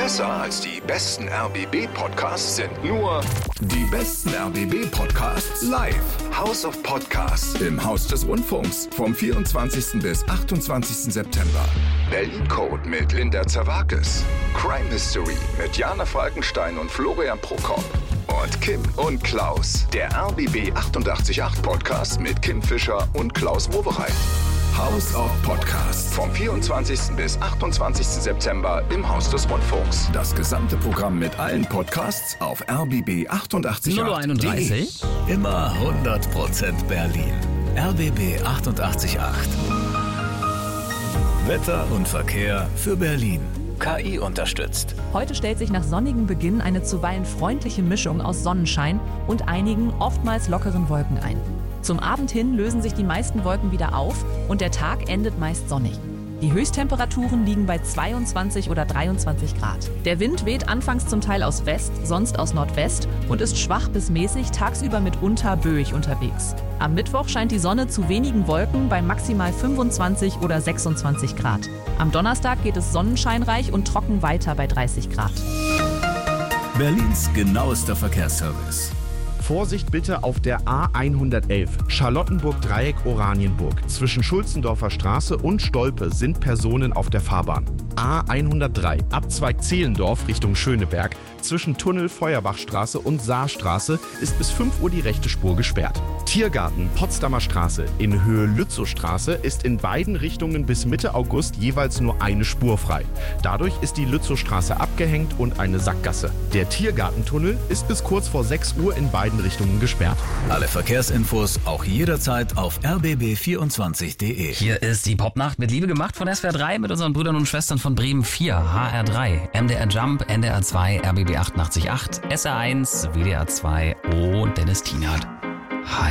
Besser als die besten RBB-Podcasts sind nur die besten RBB-Podcasts live. House of Podcasts im Haus des Rundfunks vom 24. bis 28. September. Berlin Code mit Linda Zerwakis. Crime Mystery mit Jana Falkenstein und Florian Prokop. Und Kim und Klaus, der RBB 888 Podcast mit Kim Fischer und Klaus Wowereit. House of Podcasts vom 24. bis 28. September im Haus des Rundfunks. Das gesamte Programm mit allen Podcasts auf rbb888.de. 031. Immer 100% Berlin. RBB 888. Wetter und Verkehr für Berlin. KI unterstützt. Heute stellt sich nach sonnigem Beginn eine zuweilen freundliche Mischung aus Sonnenschein und einigen, oftmals lockeren Wolken ein. Zum Abend hin lösen sich die meisten Wolken wieder auf und der Tag endet meist sonnig. Die Höchsttemperaturen liegen bei 22 oder 23 Grad. Der Wind weht anfangs zum Teil aus West, sonst aus Nordwest und ist schwach bis mäßig, tagsüber mitunter böig unterwegs. Am Mittwoch scheint die Sonne zu wenigen Wolken bei maximal 25 oder 26 Grad. Am Donnerstag geht es sonnenscheinreich und trocken weiter bei 30 Grad. Berlins genauester Verkehrsservice. Vorsicht bitte auf der A111 Charlottenburg-Dreieck Oranienburg. Zwischen Schulzendorfer Straße und Stolpe sind Personen auf der Fahrbahn. A103 Abzweig Zehlendorf Richtung Schöneberg. Zwischen Tunnel Feuerbachstraße und Saarstraße ist bis 5 Uhr die rechte Spur gesperrt. Tiergarten Potsdamer Straße in Höhe Lützowstraße ist in beiden Richtungen bis Mitte August jeweils nur eine Spur frei. Dadurch ist die Lützowstraße abgehängt und eine Sackgasse. Der Tiergartentunnel ist bis kurz vor 6 Uhr in beiden Richtungen gesperrt. Alle Verkehrsinfos auch jederzeit auf rbb24.de. Hier ist die Popnacht mit Liebe gemacht von SWR 3 mit unseren Brüdern und Schwestern von Bremen 4, HR3, MDR Jump, NDR 2, RBB 888, SR1, WDR 2 und Dennis Tienert. Hi.